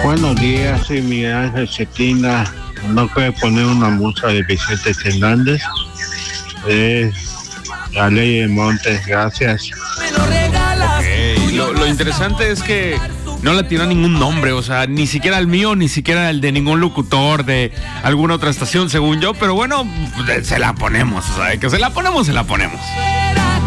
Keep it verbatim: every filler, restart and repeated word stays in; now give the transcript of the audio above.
Buenos días, soy Miguel Ángel Cetina. No puede poner una música de Vicente Fernández. Es La Ley de Montes, gracias. Okay. Lo, lo interesante es que no le tiró ningún nombre, o sea, ni siquiera el mío, ni siquiera el de ningún locutor de alguna otra estación, según yo, pero bueno, se la ponemos, o sea, que se la ponemos, se la ponemos.